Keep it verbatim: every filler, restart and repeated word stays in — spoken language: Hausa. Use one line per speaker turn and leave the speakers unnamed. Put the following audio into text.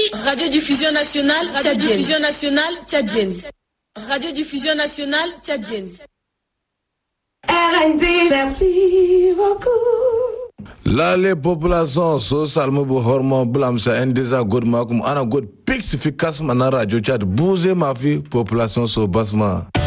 Radiodiffusion nationale Radiodiffusion nationale tchadienne. Radiodiffusion nationale tchadienne.
R N D, merci beaucoup.
La les populations so salmo bu hormo blam sa endeza god makum ana god pix fi kasma na radio chat bouze ma fi population so basma.